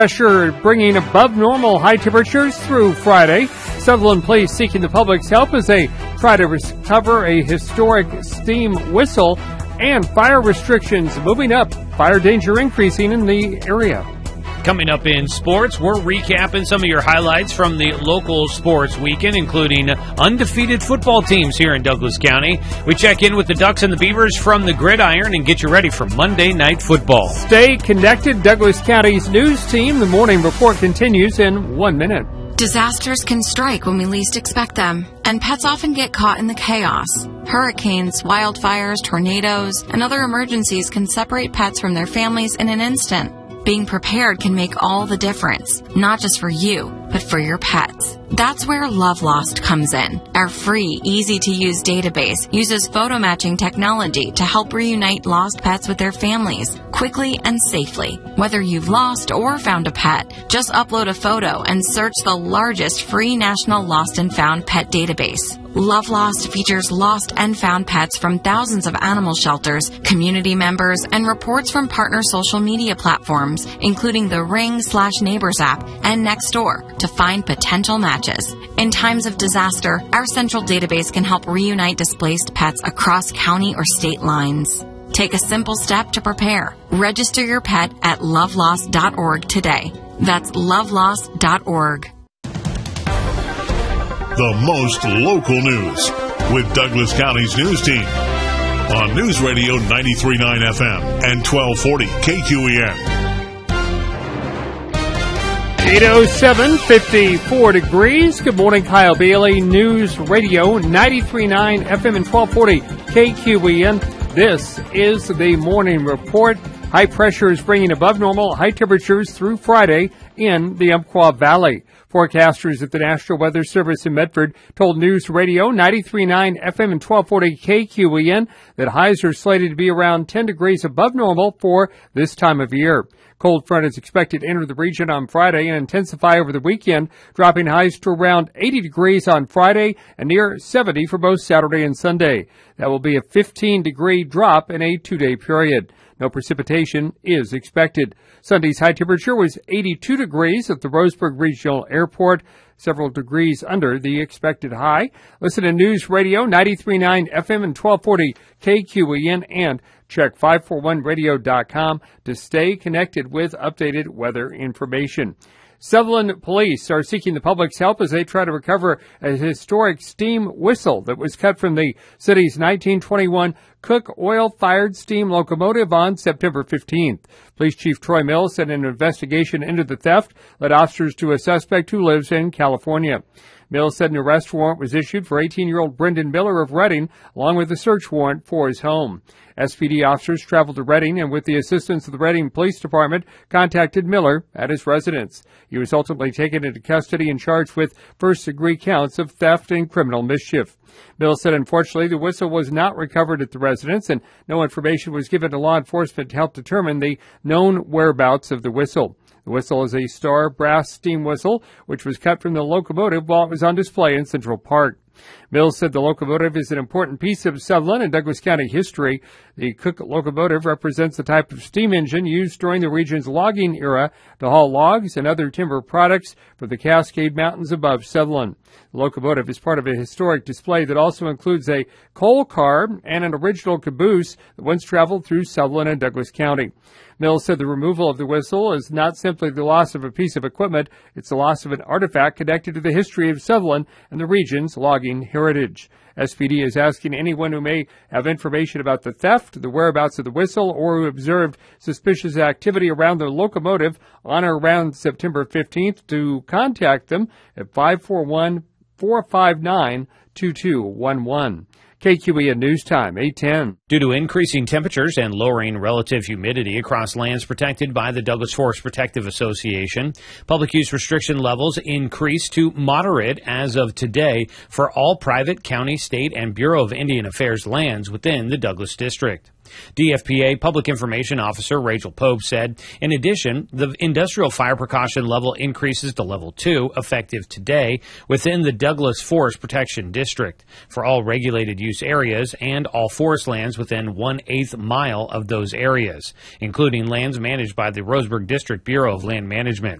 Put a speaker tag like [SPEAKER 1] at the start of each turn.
[SPEAKER 1] Pressure bringing above normal high temperatures through Friday. Sutherland Police seeking the public's help as they try to recover a historic steam whistle, and fire restrictions moving up. Fire danger increasing in the area.
[SPEAKER 2] Coming up in sports, we're recapping some of your highlights from the local sports weekend, including undefeated football teams here in Douglas County. We check in with the Ducks and the Beavers from the Gridiron and get you ready for Monday Night Football.
[SPEAKER 1] Stay connected. Douglas County's news team. The morning report continues in 1 minute.
[SPEAKER 3] Disasters can strike when we least expect them, and pets often get caught in the chaos. Hurricanes, wildfires, tornadoes, and other emergencies can separate pets from their families in an instant. Being prepared can make all the difference, not just for you, but for your pets. That's where Love Lost comes in. Our free, easy-to-use database uses photo matching technology to help reunite lost pets with their families quickly and safely. Whether you've lost or found a pet, just upload a photo and search the largest free national lost and found pet database. Love Lost features lost and found pets from thousands of animal shelters, community members, and reports from partner social media platforms, including the Ring/Neighbors app and Nextdoor, to find potential matches. In times of disaster, our central database can help reunite displaced pets across county or state lines. Take a simple step to prepare. Register your pet at lovelost.org today. That's lovelost.org.
[SPEAKER 4] The most local news with Douglas County's news team on News Radio 93.9 FM and 1240 KQEN.
[SPEAKER 1] 8:07, 54 degrees. Good morning, Kyle Bailey. News Radio 93.9 FM and 1240 KQEN. This is the morning report. High pressure is bringing above normal high temperatures through Friday in the Umpqua Valley. Forecasters at the National Weather Service in Medford told News Radio 93.9 FM and 1240 KQEN that highs are slated to be around 10 degrees above normal for this time of year. Cold front is expected to enter the region on Friday and intensify over the weekend, dropping highs to around 80 degrees on Friday and near 70 for both Saturday and Sunday. That will be a 15-degree drop in a 2-day period. No precipitation is expected. Sunday's high temperature was 82 degrees at the Roseburg Regional Airport, several degrees under the expected high. Listen to News Radio 93.9 FM and 1240 KQEN and check 541radio.com to stay connected with updated weather information. Sutherland Police are seeking the public's help as they try to recover a historic steam whistle that was cut from the city's 1921 Cook oil-fired steam locomotive on September 15th. Police Chief Troy Mills said an investigation into the theft led officers to a suspect who lives in California. Mills said an arrest warrant was issued for 18-year-old Brendan Miller of Reading, along with a search warrant for his home. SPD officers traveled to Reading and, with the assistance of the Reading Police Department, contacted Miller at his residence. He was ultimately taken into custody and charged with first-degree counts of theft and criminal mischief. Mills said, unfortunately, the whistle was not recovered at the residence, and no information was given to law enforcement to help determine the known whereabouts of the whistle. The whistle is a Star brass steam whistle, which was cut from the locomotive while it was on display in Central Park. Mills said the locomotive is an important piece of Sutherland and Douglas County history. The Cook locomotive represents the type of steam engine used during the region's logging era to haul logs and other timber products from the Cascade Mountains above Sutherland. The locomotive is part of a historic display that also includes a coal car and an original caboose that once traveled through Sutherland and Douglas County. Mills said the removal of the whistle is not simply the loss of a piece of equipment, it's the loss of an artifact connected to the history of Sutherland and the region's logging heritage. SPD is asking anyone who may have information about the theft, the whereabouts of the whistle, or who observed suspicious activity around the locomotive on or around September 15th to contact them at 541-459-2211. KQEN News Time, 8:10.
[SPEAKER 2] Due to increasing temperatures and lowering relative humidity across lands protected by the Douglas Forest Protective Association, public use restriction levels increased to moderate as of today for all private, county, state, and Bureau of Indian Affairs lands within the Douglas District. DFPA Public Information Officer Rachel Pope said, in addition, the industrial fire precaution level increases to level 2 effective today within the Douglas Forest Protection District for all regulated use areas and all forest lands within 1/8 mile of those areas, including lands managed by the Roseburg District Bureau of Land Management.